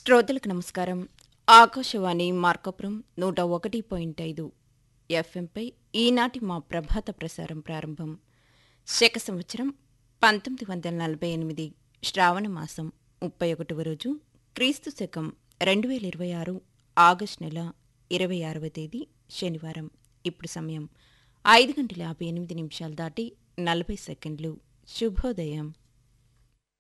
శ్రోతలకు నమస్కారం. ఆకాశవాణి మార్కాపురం 101.5 ఎఫ్ఎంపై ఈనాటి మా ప్రభాత ప్రసారం ప్రారంభం. శక సంవత్సరం 1948 శ్రావణ మాసం 31వ రోజు, క్రీస్తు శకం 2026 ఆగస్టు నెల 26వ తేదీ శనివారం. ఇప్పుడు సమయం 5:58 దాటి 40 సెకండ్లు. శుభోదయం.